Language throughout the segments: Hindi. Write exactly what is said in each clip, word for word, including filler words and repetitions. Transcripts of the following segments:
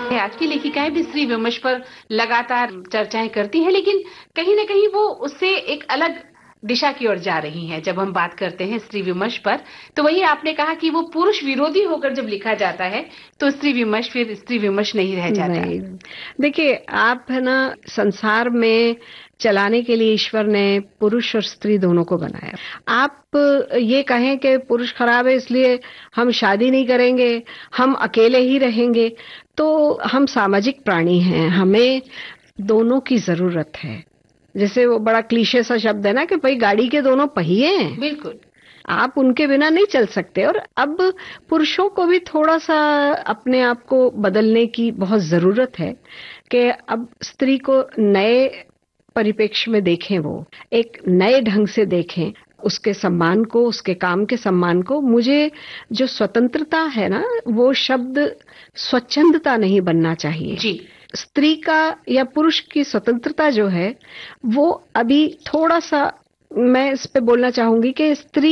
आज की लेखिकाएं भी स्त्री विमर्श पर लगातार चर्चाएं करती हैं, लेकिन कहीं न कहीं वो उससे एक अलग दिशा की ओर जा रही हैं। जब हम बात करते हैं स्त्री विमर्श पर, तो वही आपने कहा कि वो पुरुष विरोधी होकर जब लिखा जाता है, तो स्त्री विमर्श फिर स्त्री विमर्श नहीं रह जाता। नहीं, देखिए आप है ना, संसार में चलाने के लिए ईश्वर ने पुरुष और स्त्री दोनों को बनाया। आप ये कहें कि पुरुष खराब है इसलिए हम शादी नहीं करेंगे, हम अकेले ही रहेंगे, तो हम सामाजिक प्राणी हैं, हमें दोनों की जरूरत है। जैसे वो बड़ा क्लीशे सा शब्द है ना कि भाई गाड़ी के दोनों पहिए हैं, बिल्कुल, आप उनके बिना नहीं चल सकते। और अब पुरुषों को भी थोड़ा सा अपने आप को बदलने की बहुत जरूरत है कि अब स्त्री को नए परिप्रेक्ष्य में देखें, वो एक नए ढंग से देखें, उसके सम्मान को, उसके काम के सम्मान को। मुझे जो स्वतंत्रता है ना, वो शब्द स्वच्छंदता नहीं बनना चाहिए जी। स्त्री का या पुरुष की स्वतंत्रता जो है वो अभी थोड़ा सा, मैं इस पे बोलना चाहूंगी कि स्त्री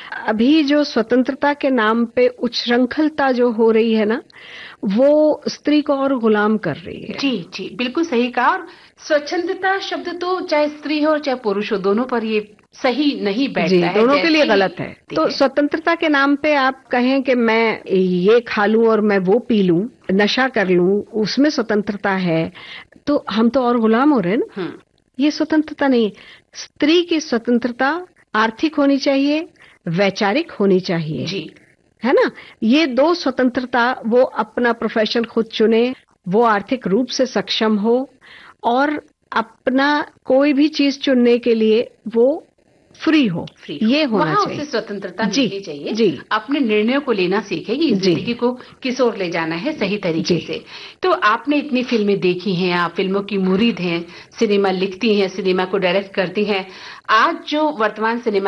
अभी जो स्वतंत्रता के नाम पे उच्छृंखलता जो हो रही है ना, वो स्त्री को और गुलाम कर रही है। जी जी, बिल्कुल सही कहा। और स्वच्छंदता शब्द तो चाहे स्त्री हो चाहे पुरुष हो, दोनों पर ये सही नहीं बैठता है, दोनों के लिए गलत है। तो स्वतंत्रता के नाम पे आप कहें कि मैं ये खा लूं और मैं वो पी लूं, नशा कर लूं, उसमें स्वतंत्रता है, तो हम तो और गुलाम हो रहे हैं ना। ये स्वतंत्रता नहीं। स्त्री की स्वतंत्रता आर्थिक होनी चाहिए, वैचारिक होनी चाहिए, जी, है ना। ये दो स्वतंत्रता, वो अपना प्रोफेशन खुद चुने, वो आर्थिक रूप से सक्षम हो और अपना कोई भी चीज चुनने के लिए वो फ्री हो, फ्री हो। ये होना वहाँ चाहिए। उसे स्वतंत्रता मिलनी चाहिए। जी, अपने निर्णयों को लेना सीखे कि जिंदगी को किस ओर ले जाना है सही तरीके से। तो आपने इतनी फिल्में देखी हैं, आप फिल्मों की मुरीद हैं, सिनेमा लिखती हैं, सिनेमा को डायरेक्ट करती हैं। आज जो वर्तमान सिनेमा